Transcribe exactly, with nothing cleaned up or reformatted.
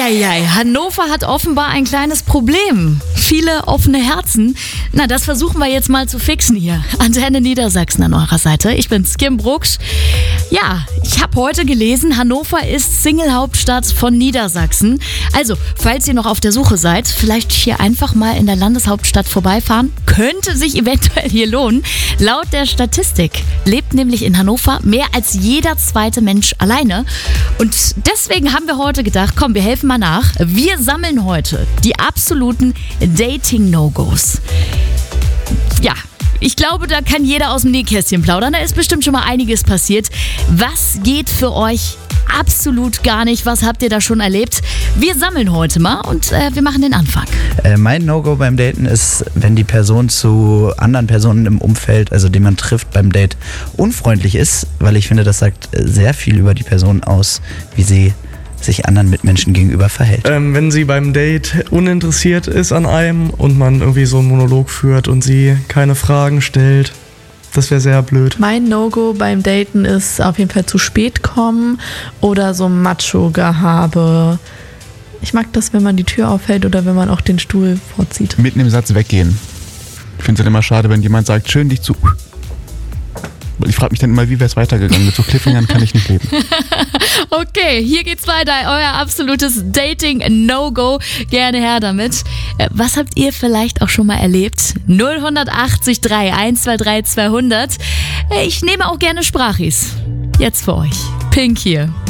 Eieiei, Hannover hat offenbar ein kleines Problem. Viele offene Herzen. Na, das versuchen wir jetzt mal zu fixen hier. Antenne Niedersachsen an eurer Seite. Ich bin's, Kim Brucksch. Ja, ich habe heute gelesen, Hannover ist Single-Hauptstadt von Niedersachsen. Also, falls ihr noch auf der Suche seid, vielleicht hier einfach mal in der Landeshauptstadt vorbeifahren. Könnte sich eventuell hier lohnen. Laut der Statistik lebt nämlich in Hannover mehr als jeder zweite Mensch alleine. Und deswegen haben wir heute gedacht, komm, wir helfen mal nach. Wir sammeln heute die absoluten Dating-No-Gos. Ja, ich glaube, da kann jeder aus dem Nähkästchen plaudern. Da ist bestimmt schon mal einiges passiert. Was geht für euch absolut gar nicht? Was habt ihr da schon erlebt? Wir sammeln heute mal und äh, wir machen den Anfang. Äh, mein No-Go beim Daten ist, wenn die Person zu anderen Personen im Umfeld, also die man trifft beim Date, unfreundlich ist, weil ich finde, das sagt sehr viel über die Person aus, wie sie sich anderen Mitmenschen gegenüber verhält. Ähm, wenn sie beim Date uninteressiert ist an einem und man irgendwie so einen Monolog führt und sie keine Fragen stellt, das wäre sehr blöd. Mein No-Go beim Daten ist auf jeden Fall zu spät kommen oder so Macho-Gehabe. Ich mag das, wenn man die Tür aufhält oder wenn man auch den Stuhl vorzieht. Mitten im Satz weggehen. Ich finde es halt immer schade, wenn jemand sagt, schön dich zu... Ich frage mich dann immer, wie wäre es weitergegangen? Mit so Cliffhangern kann ich nicht leben. Okay, hier geht's weiter. Euer absolutes Dating-No-Go. Gerne her damit. Was habt ihr vielleicht auch schon mal erlebt? null achtzig drei eins zwei drei zweihundert. Ich nehme auch gerne Sprachis. Jetzt für euch. Pink hier.